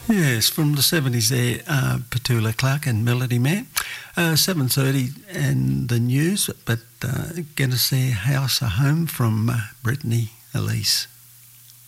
Yes, from the 70s there, Petula Clark and Melody Man. 7:30 and the news, but get us their House a Home from Brittany Elise.